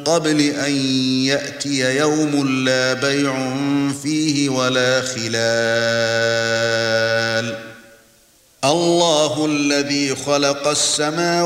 قبل أن يأتي يوم لا بيع فيه ولا خلال الله الذي خلق السماوات